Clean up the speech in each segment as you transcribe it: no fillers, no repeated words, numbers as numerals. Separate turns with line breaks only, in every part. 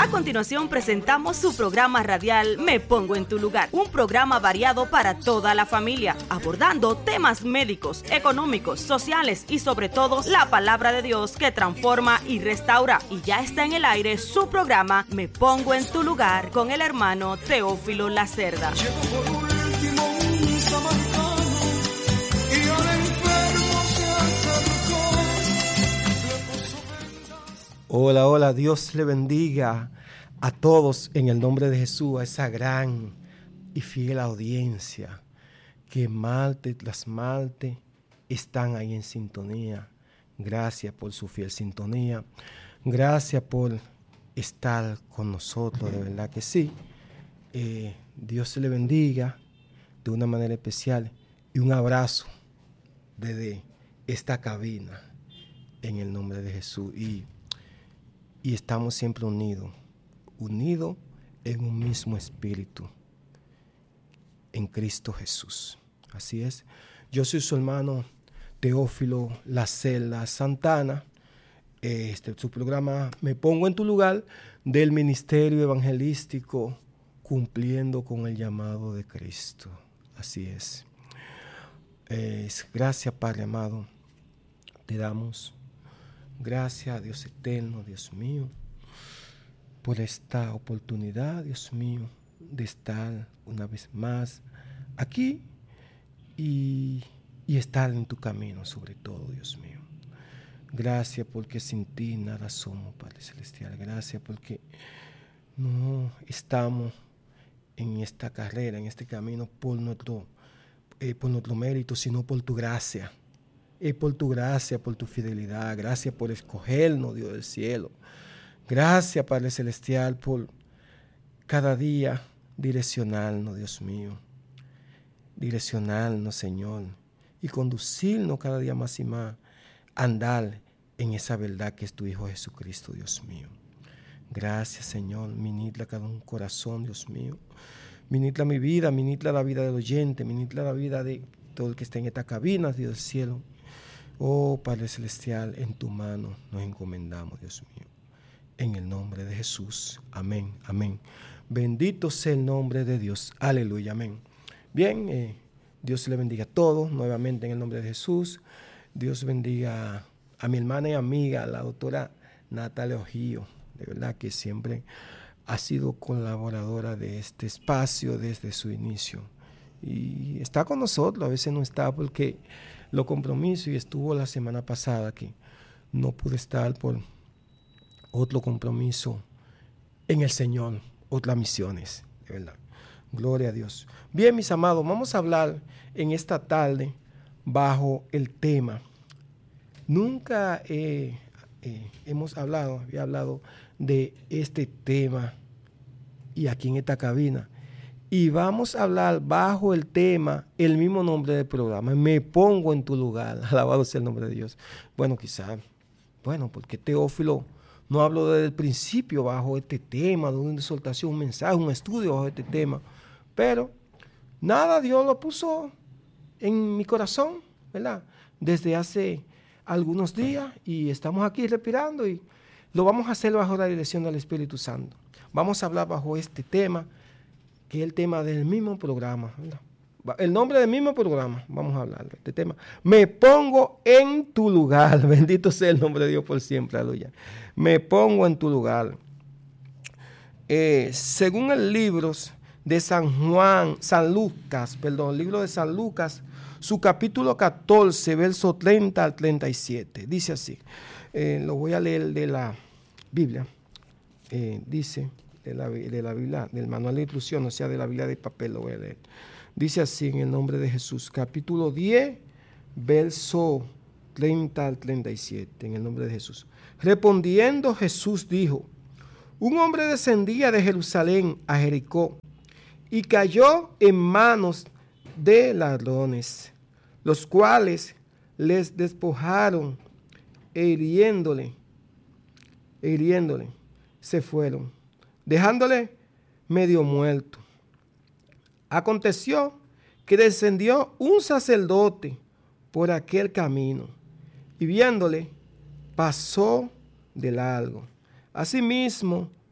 A continuación presentamos su programa radial Me Pongo en tu Lugar, un programa variado para toda la familia, abordando temas médicos, económicos, sociales y sobre todo la palabra de Dios que transforma y restaura. Y ya está en el aire su programa Me Pongo en tu Lugar con el hermano Teófilo Lacerda.
Hola, hola, Dios le bendiga a todos en el nombre de Jesús, a esa gran y fiel audiencia que Malte tras Malte están ahí en sintonía. Gracias por su fiel sintonía, gracias por estar con nosotros, de verdad que sí. Dios le bendiga de una manera especial y un abrazo desde esta cabina en el nombre de Jesús. Y estamos siempre unidos en un mismo espíritu, en Cristo Jesús. Así es. Yo soy su hermano Teófilo Lacerda Santana. Su programa Me Pongo en tu Lugar, del Ministerio Evangelístico Cumpliendo con el Llamado de Cristo. Así es. Gracias, Padre amado. Te damos gracias, Dios eterno, Dios mío, por esta oportunidad, Dios mío, de estar una vez más aquí y estar en tu camino, sobre todo, Dios mío. Gracias porque sin ti nada somos, Padre Celestial. Gracias porque no estamos en esta carrera, en este camino por nuestro mérito, sino por tu gracia. Es por tu gracia, por tu fidelidad. Gracias por escogernos, Dios del cielo. Gracias, Padre Celestial, por cada día direccionarnos, Dios mío. Direccionarnos, Señor. Y conducirnos cada día más y más a andar en esa verdad que es tu Hijo Jesucristo, Dios mío. Gracias, Señor. Ministra cada un corazón, Dios mío. Ministra mi vida, ministra la vida del oyente, ministra la vida de todo el que está en esta cabina, Dios del cielo. Oh, Padre Celestial, en tu mano nos encomendamos, Dios mío. En el nombre de Jesús. Amén, amén. Bendito sea el nombre de Dios. Aleluya, amén. Bien, Dios le bendiga a todos, nuevamente en el nombre de Jesús. Dios bendiga a mi hermana y amiga, la doctora Natalia Ojío. De verdad que siempre ha sido colaboradora de este espacio desde su inicio. Y está con nosotros, a veces no está porque los compromisos, y estuvo la semana pasada que no pude estar por otro compromiso en el Señor, otras misiones, de verdad. Gloria a Dios. Bien, mis amados, vamos a hablar en esta tarde bajo el tema. Nunca había hablado de este tema y aquí en esta cabina. Y vamos a hablar bajo el tema, el mismo nombre del programa, Me Pongo en tu Lugar. Alabado sea el nombre de Dios. Bueno, quizás, porque Teófilo no habló desde el principio bajo este tema, de una exhortación, un mensaje, un estudio bajo este tema. Pero nada, Dios lo puso en mi corazón, ¿verdad? Desde hace algunos días y estamos aquí respirando y lo vamos a hacer bajo la dirección del Espíritu Santo. Vamos a hablar bajo este tema, que es el tema del mismo programa, ¿verdad? El nombre del mismo programa, vamos a hablar de este tema. Me pongo en tu lugar. Bendito sea el nombre de Dios por siempre, aleluya. Me pongo en tu lugar. Según el libro de el libro de San Lucas, su capítulo 14, verso 30 al 37. Dice así, lo voy a leer de la Biblia. Dice... de la Biblia, del manual de instrucción, o sea, de la Biblia de papel, lo voy a leer. Dice así, en el nombre de Jesús, capítulo 10, verso 30 al 37, en el nombre de Jesús. Respondiendo Jesús dijo, un hombre descendía de Jerusalén a Jericó y cayó en manos de ladrones, los cuales les despojaron e hiriéndole, se fueron, dejándole medio muerto. Aconteció que descendió un sacerdote por aquel camino y viéndole pasó de largo. Asimismo,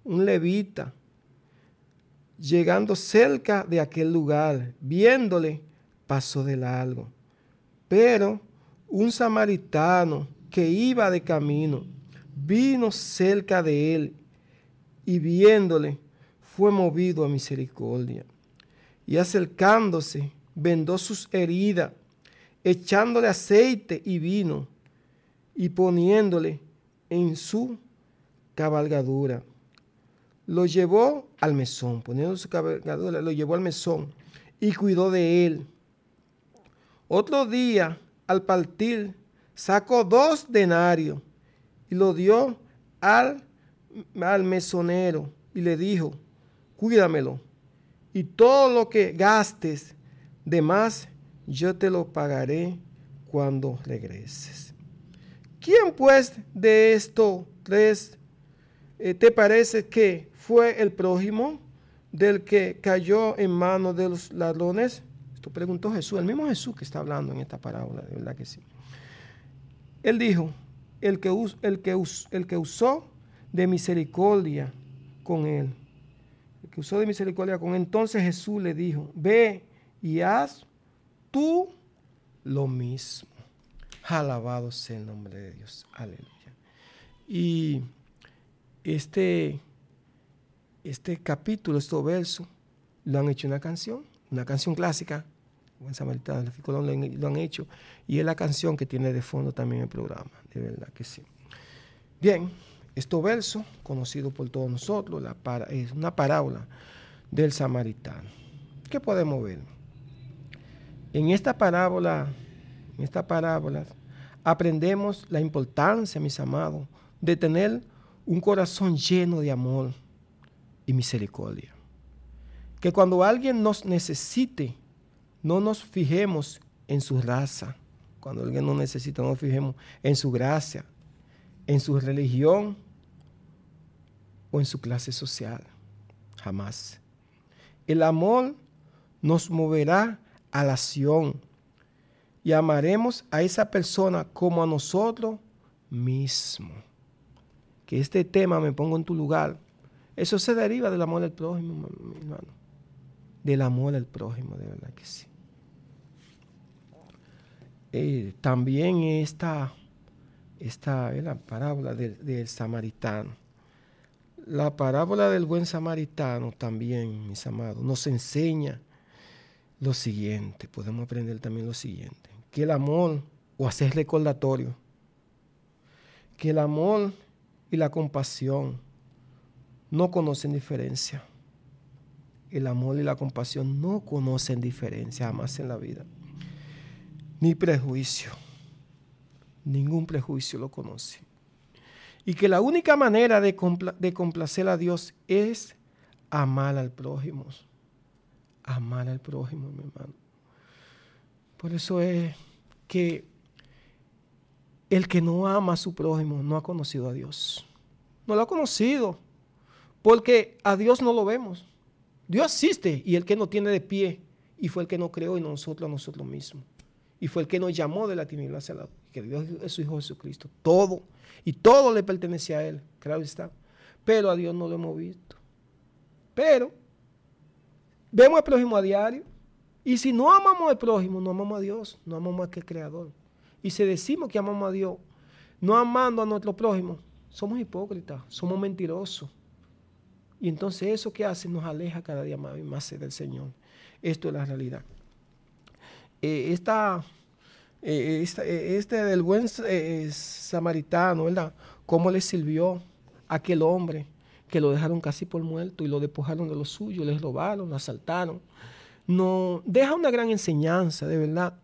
un levita, llegando cerca de aquel lugar, viéndole, pasó de largo. Pero un samaritano que iba de camino vino cerca de él y viéndole fue movido a misericordia. Y acercándose, vendó sus heridas, echándole aceite y vino y poniéndole en su cabalgadura. Lo llevó al mesón, poniendo su cabalgadura, lo llevó al mesón y cuidó de él. Otro día, al partir, sacó 2 denarios y lo dio al mesonero y le dijo, cuídamelo, y todo lo que gastes de más, yo te lo pagaré cuando regreses. ¿Quién pues de estos 3 te parece que fue el prójimo del que cayó en manos de los ladrones? Esto preguntó Jesús, el mismo Jesús que está hablando en esta parábola, de verdad que sí. Él dijo, el que usó de misericordia con él. El que usó de misericordia con él. Entonces Jesús le dijo, ve y haz tú lo mismo. Alabado sea el nombre de Dios. Aleluya. Y este capítulo, estos versos, lo han hecho una canción clásica. Buen Samaritano, lo han hecho. Y es la canción que tiene de fondo también el programa. De verdad que sí. Bien, estos versos, conocidos por todos nosotros, es una parábola del samaritano. ¿Qué podemos ver? En esta parábola aprendemos la importancia, mis amados, de tener un corazón lleno de amor y misericordia. Que cuando alguien nos necesite, no nos fijemos en su raza. Cuando alguien nos necesita, no nos fijemos en su gracia, en su religión o en su clase social. Jamás. El amor nos moverá a la acción y amaremos a esa persona como a nosotros mismos. Que este tema, me pongo en tu lugar, eso se deriva del amor al prójimo, mi hermano. Del amor al prójimo, de verdad que sí. También esta es la parábola del samaritano. La parábola del buen samaritano también, mis amados, nos enseña lo siguiente. Podemos aprender también lo siguiente. Que el amor, o hacer recordatorio, que el amor y la compasión no conocen diferencia. El amor y la compasión no conocen diferencia jamás en la vida. Ni prejuicio. Ningún prejuicio lo conoce. Y que la única manera de complacer a Dios es amar al prójimo. Amar al prójimo, mi hermano. Por eso es que el que no ama a su prójimo no ha conocido a Dios. No lo ha conocido. Porque a Dios no lo vemos. Dios existe y el que nos tiene de pie. Y fue el que nos creó y nosotros a nosotros mismos. Y fue el que nos llamó de la tinieblas a la luz. Que Dios es su Hijo Jesucristo. Todo. Y todo le pertenece a Él. Claro está. Pero a Dios no lo hemos visto. Pero vemos al prójimo a diario. Y si no amamos al prójimo, no amamos a Dios. No amamos a aquel Creador. Y si decimos que amamos a Dios, no amando a nuestro prójimo, somos hipócritas. Somos mentirosos. Y entonces eso que hace nos aleja cada día más y más del Señor. Esto es la realidad. Del buen samaritano, ¿verdad? Cómo le sirvió a aquel hombre que lo dejaron casi por muerto y lo despojaron de lo suyo, les robaron, lo asaltaron. No, deja una gran enseñanza, de verdad.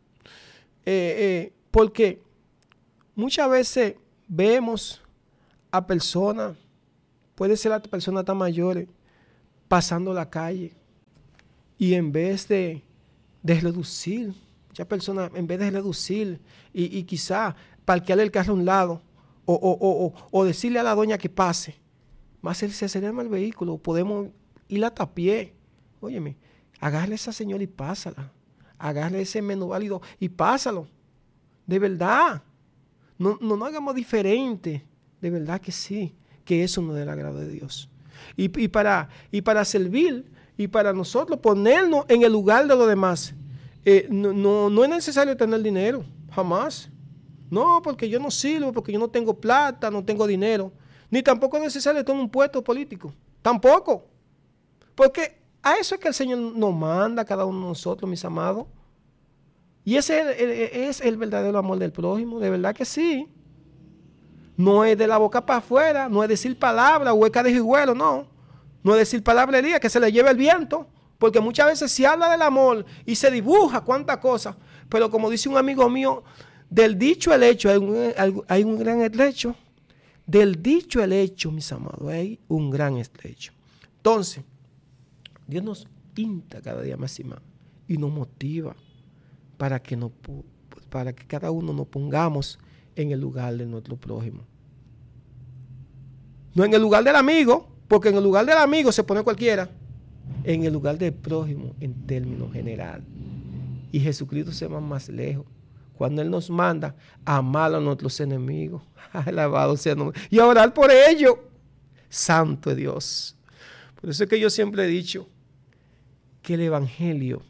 Porque muchas veces vemos a personas, puede ser a personas tan mayores, pasando la calle y en vez de reducir, muchas personas en vez de reducir y quizá parquearle el carro a un lado o decirle a la doña que pase, más él se acelera el vehículo, podemos ir hasta a pie. Óyeme, agarre a esa señora y pásala. Agarre a ese menú válido y pásalo. De verdad. No hagamos diferente. De verdad que sí. Que eso no es del agrado de Dios. y para servir y para nosotros ponernos en el lugar de los demás. No es necesario tener dinero, jamás. No, porque yo no sirvo, porque yo no tengo plata, no tengo dinero. Ni tampoco es necesario tener un puesto político. Tampoco. Porque a eso es que el Señor nos manda a cada uno de nosotros, mis amados. Y ese es el verdadero amor del prójimo, de verdad que sí. No es de la boca para afuera, no es decir palabras, hueca de jigüelo, no. No es decir palabrería que se le lleve el viento. Porque muchas veces se habla del amor y se dibuja cuántas cosas. Pero como dice un amigo mío, del dicho al hecho hay un gran estrecho. Del dicho al hecho, mis amados, hay un gran estrecho. Entonces, Dios nos pinta cada día más y más y nos motiva para que cada uno nos pongamos en el lugar de nuestro prójimo. No en el lugar del amigo, porque en el lugar del amigo se pone cualquiera. En el lugar del prójimo en términos general. Y Jesucristo se va más lejos. Cuando Él nos manda a amar a nuestros enemigos. Alabado sea el nombre. Y a orar por ellos. Santo es Dios. Por eso es que yo siempre he dicho que el Evangelio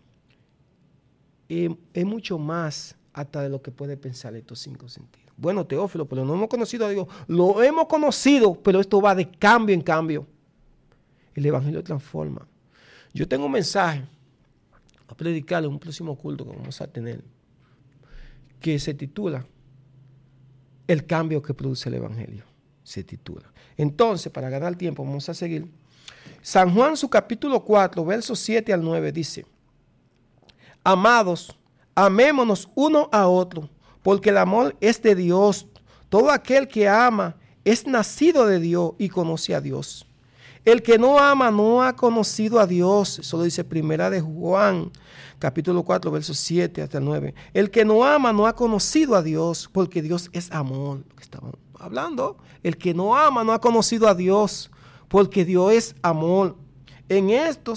es mucho más hasta de lo que puede pensar estos 5 sentidos. Bueno, Teófilo, pero no hemos conocido a Dios. Lo hemos conocido, pero esto va de cambio en cambio. El Evangelio transforma. Yo tengo un mensaje a predicar en un próximo culto que vamos a tener, que se titula El cambio que produce el Evangelio. Se titula. Entonces, para ganar tiempo, vamos a seguir. San Juan, su capítulo 4, versos 7 al 9, dice: Amados, amémonos uno a otro, porque el amor es de Dios. Todo aquel que ama es nacido de Dios y conoce a Dios. El que no ama no ha conocido a Dios. Eso lo dice Primera de Juan, capítulo 4, versos 7 hasta el 9. El que no ama no ha conocido a Dios, porque Dios es amor. Lo que estamos hablando. El que no ama no ha conocido a Dios, porque Dios es amor. En esto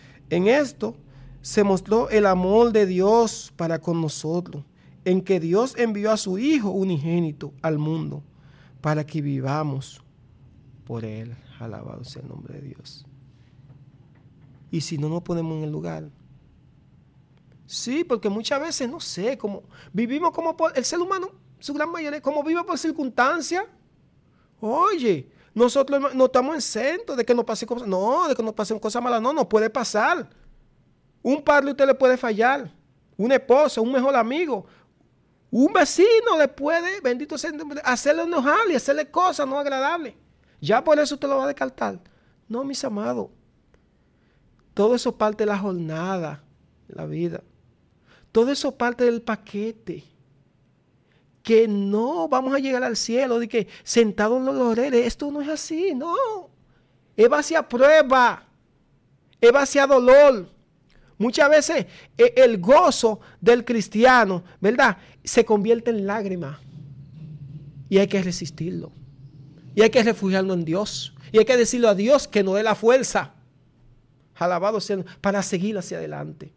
se mostró el amor de Dios para con nosotros, en que Dios envió a su Hijo unigénito al mundo, para que vivamos por Él. Alabado sea el nombre de Dios. Y si no nos ponemos en el lugar. Sí, porque muchas veces, no sé, como vivimos como por el ser humano, su gran mayoría, como vive por circunstancias. Oye, nosotros no estamos exentos de que nos pasen cosas. No, de que nos pasen cosas malas. No, nos puede pasar. Un padre usted le puede fallar. Una esposa, un mejor amigo. Un vecino le puede, bendito sea, hacerle enojar y hacerle cosas no agradables. Ya por eso usted lo va a descartar. No, mis amados. Todo eso parte de la jornada, de la vida. Todo eso parte del paquete. Que no vamos a llegar al cielo de que sentado en los laureles. Esto no es así, no. Es base a prueba. Es base a dolor. Muchas veces el gozo del cristiano, ¿verdad?, se convierte en lágrimas. Y hay que resistirlo. Y hay que refugiarnos en Dios. Y hay que decirle a Dios que nos dé la fuerza. Alabado sea, para seguir hacia adelante.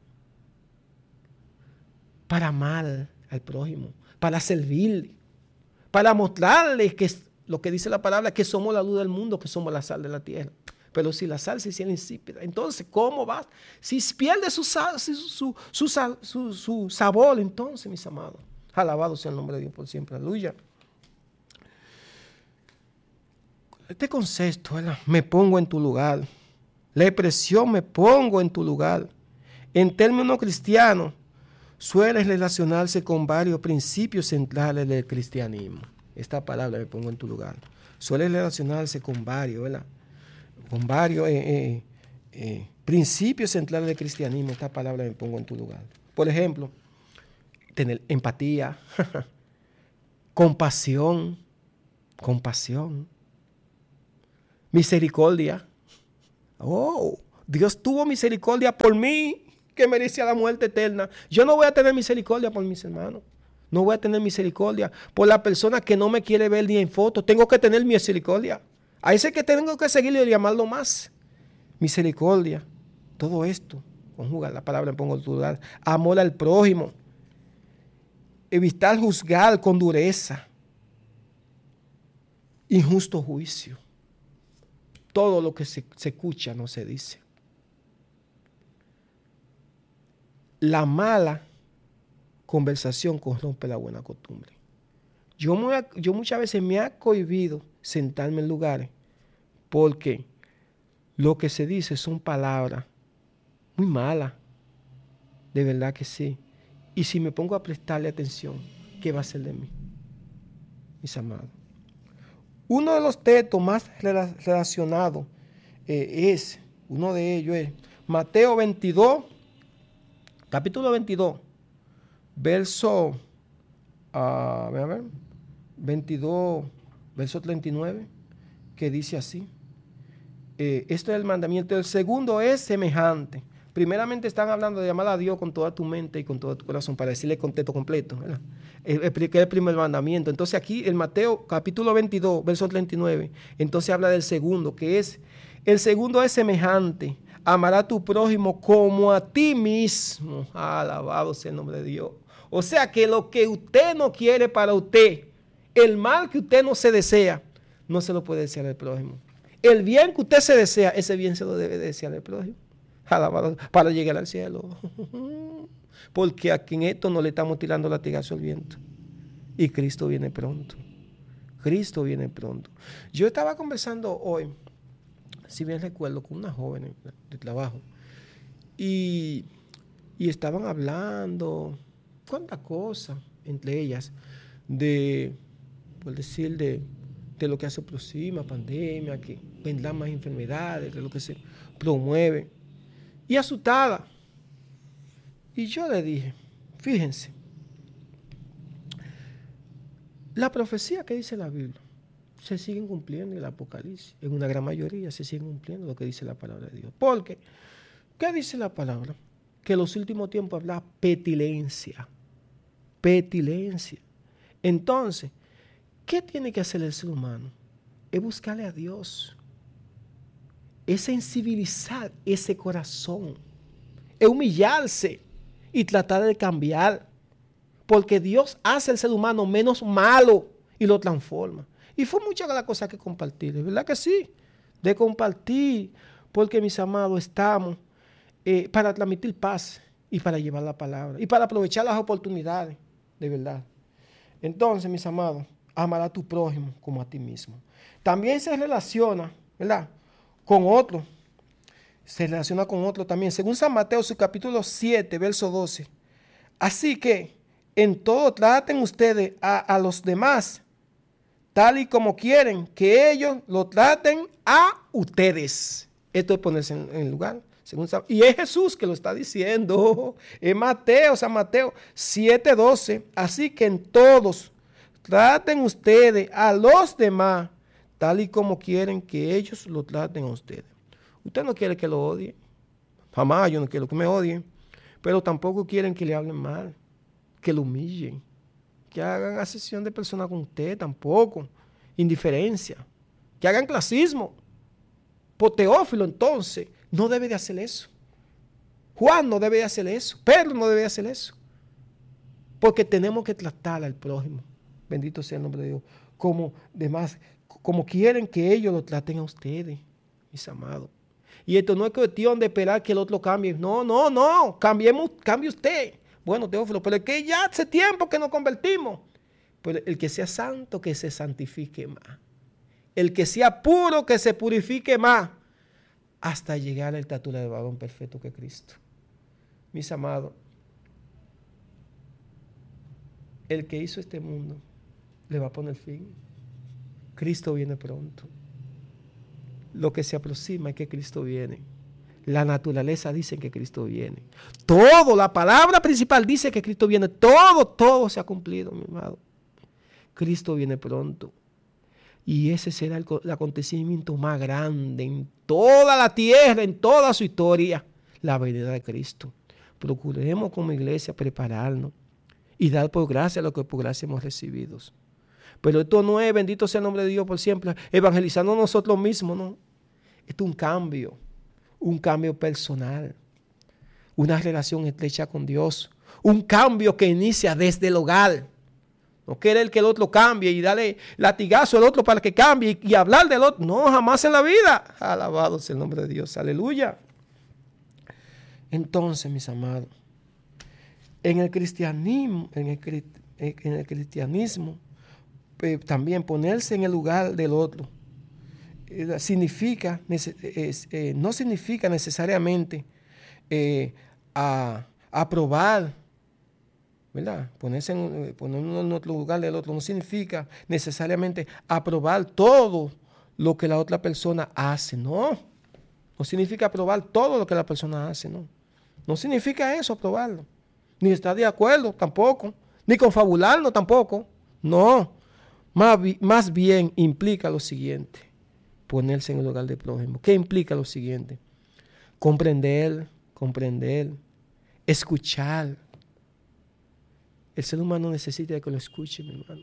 Para amar al prójimo. Para servirle. Para mostrarle que es lo que dice la palabra, que somos la luz del mundo, que somos la sal de la tierra. Pero si la sal se hiciera insípida, entonces, ¿cómo va? Si pierde su sabor, entonces, mis amados. Alabado sea el nombre de Dios por siempre. Aleluya. Este concepto, ¿verdad? Me pongo en tu lugar. La expresión me pongo en tu lugar. En términos cristianos, suele relacionarse con varios principios centrales del cristianismo. Esta palabra, me pongo en tu lugar, suele relacionarse con varios, ¿verdad? Con varios principios centrales del cristianismo. Esta palabra, me pongo en tu lugar. Por ejemplo, tener empatía, compasión, misericordia. Oh, Dios tuvo misericordia por mí, que merecía la muerte eterna. Yo no voy a tener misericordia por mis hermanos. No voy a tener misericordia por la persona que no me quiere ver ni en foto. Tengo que tener misericordia. A ese que tengo que seguirle y llamarlo más. Misericordia. Todo esto conjuga la palabra, me pongo en tu lugar. Amor al prójimo. Evitar juzgar con dureza. Injusto juicio. todo lo que se escucha no se dice. La mala conversación corrompe la buena costumbre. Yo muchas veces me he cohibido sentarme en lugares porque lo que se dice son palabras muy malas. De verdad que sí. Y si me pongo a prestarle atención, ¿qué va a ser de mí? Mis amados. Uno de los textos más relacionados uno de ellos es Mateo 22, capítulo 22, verso, 22, verso 39, que dice así. Esto es el mandamiento. El segundo es semejante. Primeramente están hablando de llamar a Dios con toda tu mente y con todo tu corazón, para decirle el contexto completo, ¿verdad? Que es el primer mandamiento. Entonces aquí en Mateo capítulo 22, verso 39, entonces habla del segundo, el segundo es semejante. Amará a tu prójimo como a ti mismo. Alabado sea el nombre de Dios. O sea que lo que usted no quiere para usted, el mal que usted no se desea, no se lo puede desear al prójimo. El bien que usted se desea, ese bien se lo debe desear al prójimo. Alabado, para llegar al cielo. Porque aquí en esto no le estamos tirando latigazo al viento. Y Cristo viene pronto. Cristo viene pronto. Yo estaba conversando hoy, si bien recuerdo, con una joven de trabajo. Y estaban hablando cuántas cosas, entre ellas, por decir, de lo que se aproxima, pandemia, que vendrán más enfermedades, de lo que se promueve. Y asustada. Y yo le dije, fíjense, la profecía que dice la Biblia se siguen cumpliendo en el Apocalipsis. En una gran mayoría se siguen cumpliendo lo que dice la palabra de Dios. Porque, ¿qué dice la palabra? Que en los últimos tiempos habla petilencia. Petilencia. Entonces, ¿qué tiene que hacer el ser humano? Es buscarle a Dios. Es sensibilizar ese corazón. Es humillarse y tratar de cambiar. Porque Dios hace al ser humano menos malo y lo transforma. Y fue muchas de las cosas que compartí, ¿de verdad que sí? De compartir, porque mis amados estamos para transmitir paz y para llevar la palabra y para aprovechar las oportunidades, de verdad. Entonces, mis amados, amará a tu prójimo como a ti mismo. También se relaciona, ¿verdad?, con otro. Se relaciona con otro también. Según San Mateo, su capítulo 7, verso 12. Así que en todo traten ustedes a los demás tal y como quieren que ellos lo traten a ustedes. Esto es ponerse en lugar. Y es Jesús que lo está diciendo. Es Mateo, San Mateo 7:12. Así que en todos traten ustedes a los demás tal y como quieren que ellos lo traten a ustedes. Usted no quiere que lo odien. Jamás yo no quiero que me odien. Pero tampoco quieren que le hablen mal, que lo humillen, que hagan acepción de persona con usted, tampoco. Indiferencia. Que hagan clasismo. Por Teófilo, entonces, no debe de hacer eso. Juan no debe de hacer eso. Pedro no debe de hacer eso. Porque tenemos que tratar al prójimo. Bendito sea el nombre de Dios. Como quieren que ellos lo traten a ustedes, mis amados. Y esto no es cuestión de esperar que el otro cambie. No. Cambie usted. Bueno, Teófilo, pero es que ya hace tiempo que nos convertimos. Pero el que sea santo, que se santifique más. El que sea puro, que se purifique más. Hasta llegar a la estatura del varón perfecto que es Cristo. Mis amados, el que hizo este mundo le va a poner fin. Cristo viene pronto. Lo que se aproxima es que Cristo viene. La naturaleza dice que Cristo viene. Todo, la palabra principal dice que Cristo viene. Todo se ha cumplido, mi amado. Cristo viene pronto. Y ese será el acontecimiento más grande en toda la tierra, en toda su historia. La venida de Cristo. Procuremos como iglesia prepararnos y dar por gracia lo que por gracia hemos recibido. Pero esto no es, bendito sea el nombre de Dios por siempre, evangelizando nosotros mismos, no. Esto es un cambio personal, una relación estrecha con Dios, un cambio que inicia desde el hogar. No querer que el otro cambie y darle latigazo al otro para que cambie y hablar del otro. No, jamás en la vida. Alabado sea el nombre de Dios. Aleluya. Entonces, mis amados, en el cristianismo, también ponerse en el lugar del otro no significa necesariamente aprobar, ¿verdad? Ponernos en otro lugar del otro no significa necesariamente aprobar todo lo que la otra persona hace, no. No significa aprobar todo lo que la persona hace, no. No significa eso, aprobarlo. Ni estar de acuerdo tampoco, ni confabularlo tampoco, no. Más bien implica lo siguiente, ponerse en el lugar del prójimo. ¿Qué implica lo siguiente? Comprender, escuchar. El ser humano necesita que lo escuchen, mi hermano.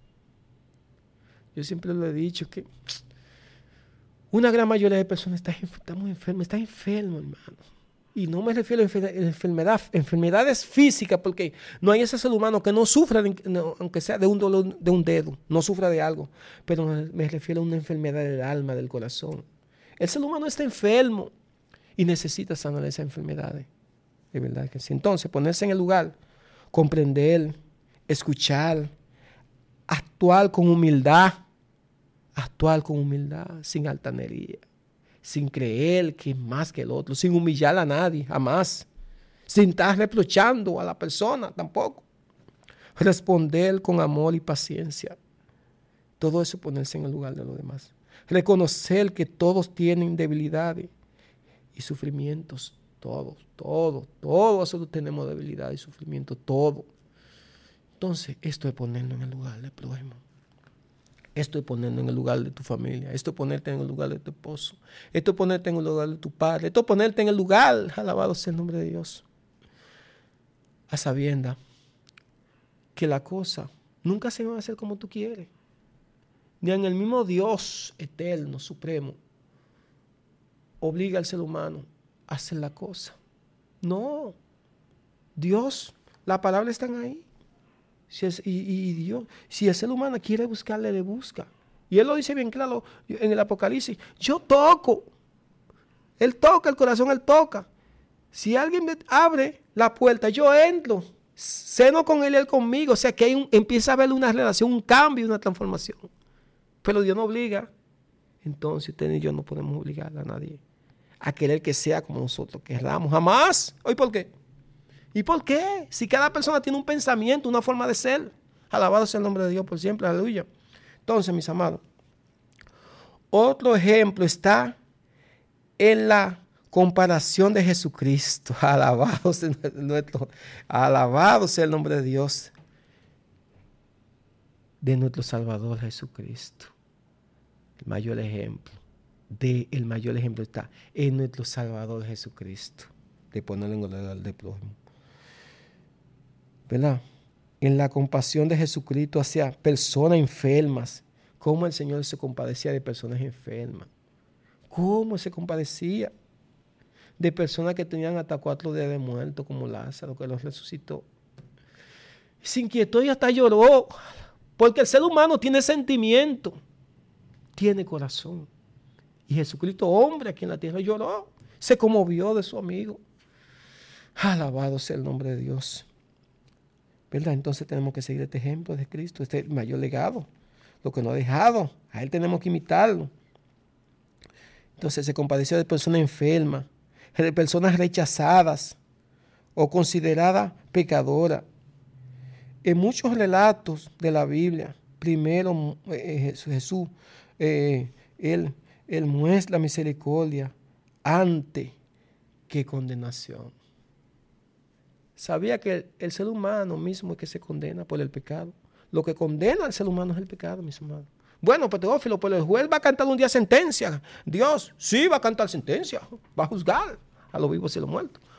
Yo siempre lo he dicho que una gran mayoría de personas están enfermas, hermano. Y no me refiero a enfermedades físicas, porque no hay ese ser humano que no sufra, aunque sea de un dolor de un dedo, no sufra de algo. Pero me refiero a una enfermedad del alma, del corazón. El ser humano está enfermo y necesita sanar esas enfermedades. De verdad que sí. Entonces, ponerse en el lugar, comprender, escuchar, actuar con humildad, sin altanería, sin creer que es más que el otro, sin humillar a nadie, jamás, sin estar reprochando a la persona tampoco. Responder con amor y paciencia. Todo eso, ponerse en el lugar de los demás. Reconocer que todos tienen debilidades y sufrimientos. Todos nosotros tenemos debilidad y sufrimiento, todo. Entonces, esto es ponernos en el lugar del prójimo. Esto es ponernos en el lugar de tu familia. Esto es ponerte en el lugar de tu esposo. Esto es ponerte en el lugar de tu padre. Esto es ponerte en el lugar, alabado sea el nombre de Dios, a sabiendas que la cosa nunca se va a hacer como tú quieres. Ni en el mismo Dios eterno, supremo, obliga al ser humano a hacer la cosa. No. Dios, la palabra está ahí. Dios, si el ser humano quiere buscarle, le busca. Y Él lo dice bien claro en el Apocalipsis. Yo toco. Él toca el corazón, Él toca. Si alguien me abre la puerta, yo entro. Ceno con Él y Él conmigo. O sea que empieza a haber una relación, un cambio, una transformación. Pero Dios no obliga. Entonces usted y yo no podemos obligar a nadie a querer que sea como nosotros queramos. Jamás. ¿Hoy por qué? ¿Y por qué? Si cada persona tiene un pensamiento, una forma de ser. Alabado sea el nombre de Dios por siempre. Aleluya. Entonces, mis amados, otro ejemplo está en la comparación de Jesucristo. Alabado sea el nombre de Dios, de nuestro Salvador Jesucristo. El mayor ejemplo está en nuestro Salvador Jesucristo, de ponerlo en el lugar del prójimo. ¿Verdad? En la compasión de Jesucristo hacia personas enfermas. Cómo el Señor se compadecía de personas enfermas. Cómo se compadecía de personas que tenían hasta 4 días de muerto, como Lázaro, que los resucitó. Se inquietó y hasta lloró. Porque el ser humano tiene sentimiento, tiene corazón. Y Jesucristo, hombre, aquí en la tierra, lloró. Se conmovió de su amigo. Alabado sea el nombre de Dios. ¿Verdad? Entonces tenemos que seguir este ejemplo de Cristo, este mayor legado, lo que nos ha dejado. A Él tenemos que imitarlo. Entonces se compadeció de personas enfermas, de personas rechazadas o consideradas pecadoras. En muchos relatos de la Biblia, primero Jesús, Él muestra misericordia antes que condenación. Sabía que el ser humano mismo es que se condena por el pecado. Lo que condena al ser humano es el pecado, mis amados. Bueno, pues Teófilo, pues el juez va a cantar un día sentencia. Dios, sí, va a cantar sentencia. Va a juzgar a los vivos y a los muertos.